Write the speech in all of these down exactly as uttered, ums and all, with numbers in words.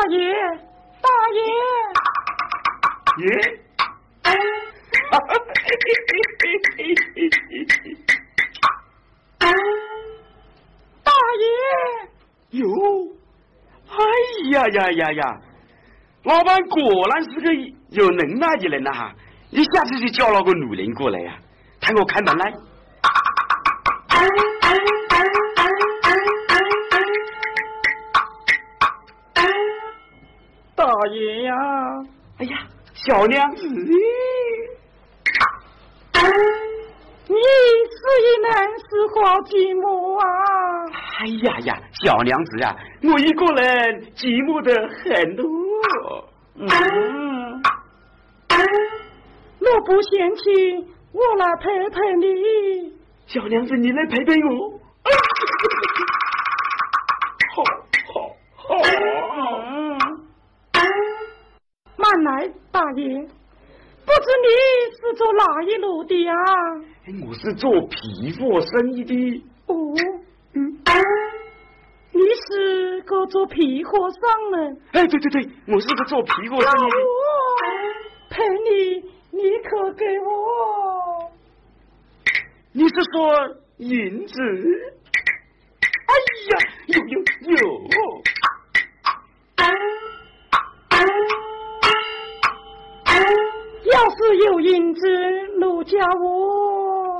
爷，大爷， 爷。 大爷， 哟，哎呀呀呀呀！老板果然是个有能耐的人呐、啊，一下子就叫了个女人过来呀、啊，抬我开门来。 大爷呀！ 哎呀，小娘子， 你是一男是好寂寞啊！ 哎呀呀，小娘子啊，我一个人寂寞的很多。 嗯，若不嫌弃，我来陪陪你。 小娘子，你来陪陪我。好，好，好。 嗯，慢来，大爷。不知你是做哪一路的呀、啊？ 我是做皮货生意的。 哦，嗯，你是个做皮货商人？ 哎，对对对，我是个做皮货生意的。 我陪你，你可给我？ 你是说银子？哎呀，有有有！ 要是有银子，奴家我。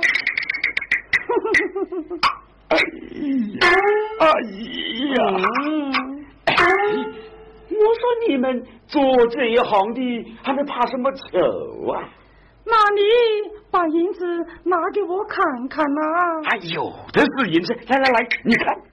哎呀，哎呀！ 嗯、 哎，我说你们做这一行的，还能怕什么丑啊？ 那你把银子拿给我看看呐、 啊！哎，有的是银子，来来来，你看。